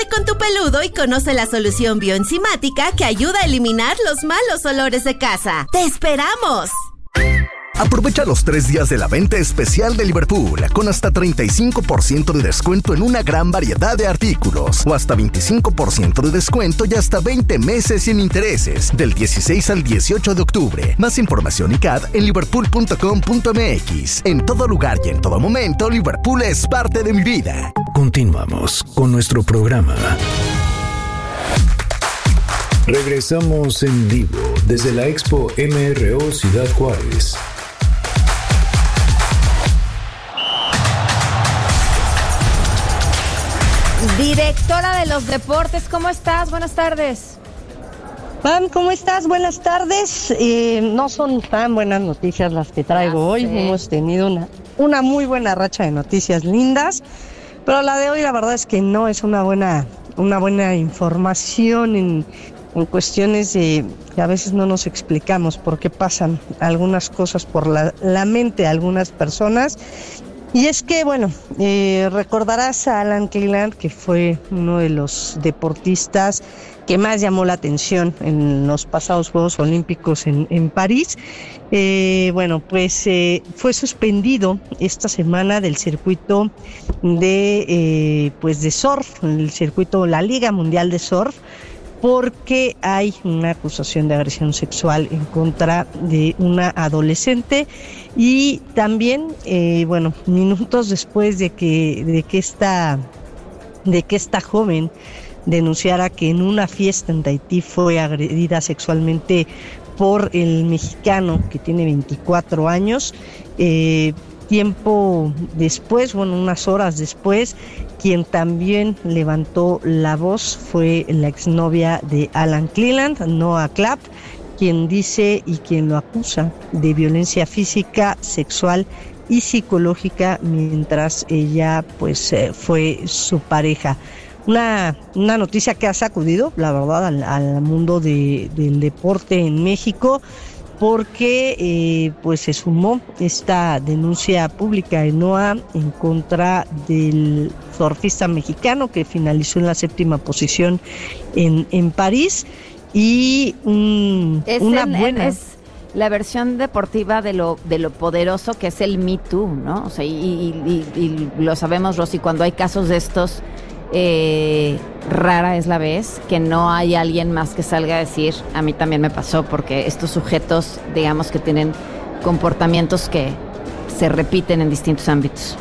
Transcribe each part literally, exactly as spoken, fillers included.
Con tu peludo y conoce la solución bioenzimática que ayuda a eliminar los malos olores de casa. ¡Te esperamos! Aprovecha los tres días de la venta especial de Liverpool con hasta treinta y cinco por ciento de descuento en una gran variedad de artículos o hasta veinticinco por ciento de descuento y hasta veinte meses sin intereses del dieciséis al dieciocho de octubre. Más información y C A D en liverpool punto com punto m x. En todo lugar y en todo momento, Liverpool es parte de mi vida. Continuamos con nuestro programa. Regresamos en vivo desde la Expo M R O Ciudad Juárez. Directora de los deportes, ¿cómo estás? Buenas tardes. Pam, ¿cómo estás? Buenas tardes. Eh, no son tan buenas noticias las que traigo hoy. Hemos tenido una, una muy buena racha de noticias lindas, pero la de hoy la verdad es que no es una buena, una buena información en, en cuestiones de que a veces no nos explicamos por qué pasan algunas cosas por la, la mente de algunas personas. Y es que, bueno, eh, recordarás a Alan Cleland, que fue uno de los deportistas que más llamó la atención en los pasados Juegos Olímpicos en, en París. Eh, bueno, pues eh, fue suspendido esta semana del circuito de, eh, pues de surf, el circuito, la Liga Mundial de Surf, porque hay una acusación de agresión sexual en contra de una adolescente y también, eh, bueno, minutos después de que, de que esta, de que esta joven denunciara que en una fiesta en Tahití fue agredida sexualmente por el mexicano que tiene veinticuatro años, eh, tiempo después, bueno, unas horas después, quien también levantó la voz fue la exnovia de Alan Cleland, Noah Clapp, quien dice y quien lo acusa de violencia física, sexual y psicológica mientras ella pues eh, fue su pareja. Una, una noticia que ha sacudido, la verdad, al, al mundo de, del deporte en México, porque eh, pues se sumó esta denuncia pública de Noah en contra del surfista mexicano que finalizó en la séptima posición en, en París y un, es una el, buena... Es la versión deportiva de lo de lo poderoso que es el Me Too, ¿no? O sea, y, y, y, y lo sabemos, Rosy, cuando hay casos de estos, Eh, rara es la vez que no hay alguien más que salga a decir, a mí también me pasó, porque estos sujetos, digamos que tienen comportamientos que se repiten en distintos ámbitos.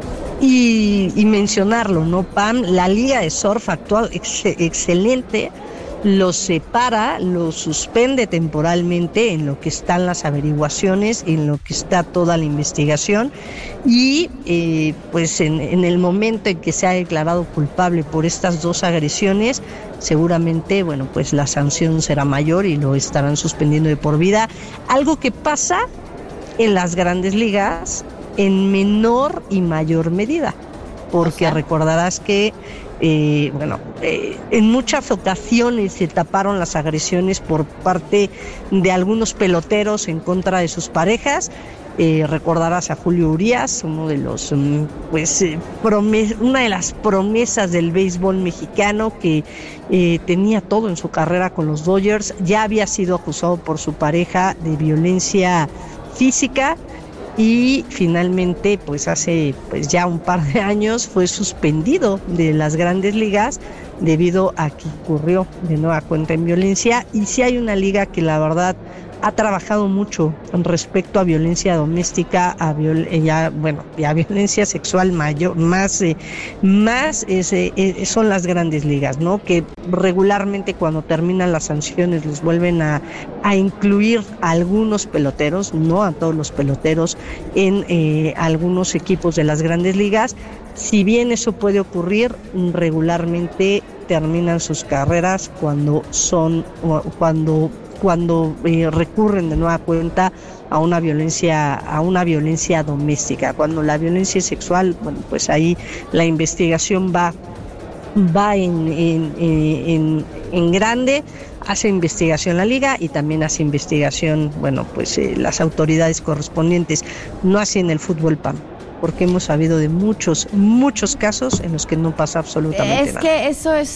Y, y mencionarlo, ¿no, Pam? La Liga de Surf actual, ex, excelente, lo separa, lo suspende temporalmente en lo que están las averiguaciones, en lo que está toda la investigación y eh, pues en, en el momento en que se ha declarado culpable por estas dos agresiones, seguramente, bueno, pues la sanción será mayor y lo estarán suspendiendo de por vida, algo que pasa en las grandes ligas en menor y mayor medida, porque recordarás que Eh, bueno, eh, en muchas ocasiones se taparon las agresiones por parte de algunos peloteros en contra de sus parejas. Eh, recordarás a Julio Urías, uno de los, pues, eh, promes- una de las promesas del béisbol mexicano que eh, tenía todo en su carrera con los Dodgers. Ya había sido acusado por su pareja de violencia física. Y finalmente, pues hace pues ya un par de años fue suspendido de las grandes ligas debido a que incurrió de nueva cuenta en violencia. Y sí hay una liga que la verdad ha trabajado mucho respecto a violencia doméstica, a viol- ya, bueno, a violencia sexual mayor, más, eh, más es, eh, son las grandes ligas, ¿no? Que regularmente cuando terminan las sanciones les vuelven a, a incluir a algunos peloteros, no a todos los peloteros, en eh, algunos equipos de las grandes ligas. Si bien eso puede ocurrir, regularmente terminan sus carreras cuando son, cuando cuando eh, recurren de nueva cuenta a una violencia a una violencia doméstica. Cuando la violencia sexual, bueno, pues ahí la investigación va va en en, en, en grande, hace investigación la liga y también hace investigación, bueno, pues eh, las autoridades correspondientes, no así en el fútbol, P A M. porque hemos sabido de muchos, muchos casos en los que no pasa absolutamente es nada. Es que eso es